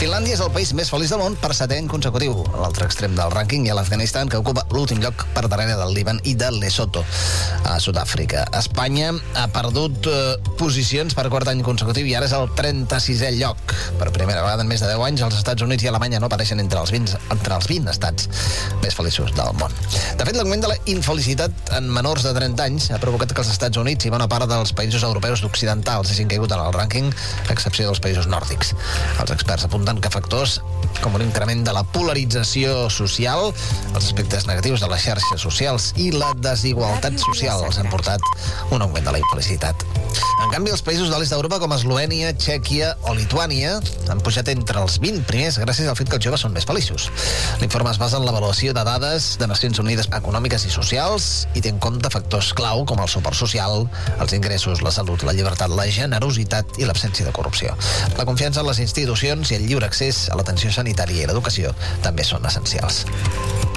Finlàndia és el país més feliç del món per 7è any consecutiu. A l'altre extrem del rànquing hi ha l'Afganistan, que ocupa l'últim lloc per darrere del Líban i de Lesotho, a Sud-àfrica. Espanya ha perdut posicions per quart any consecutiu i ara és el 36è lloc. Per primera vegada en més de 10 anys, els Estats Units i Alemanya no apareixen entre els 20 estats més feliços del món. De fet, l'augment de la infelicitat en menors de 30 anys ha provocat que els Estats Units i bona part dels països europeus occidentals hagin caigut en el rànquing, a excepció dels països nòrdics. Els experts apunten que factors com l'increment de la polarització social, els aspectes negatius de les xarxes socials i la desigualtat social els han portat un augment de la infelicitat. En canvi, els països de l'est d'Europa com Eslovènia, Txèquia o Lituània han pujat entre els 20 primers gràcies al fet que els joves són més feliços. L'informe es basa en l'avaluació de dades de Nacions Unides econòmiques i socials i té en compte factors clau com el suport social, els ingressos, la salut, la llibertat, la generositat i l'absència de corrupció. La confiança en les institucions i el lliure accés a l'atenció sanitària i l'educació també són essencials.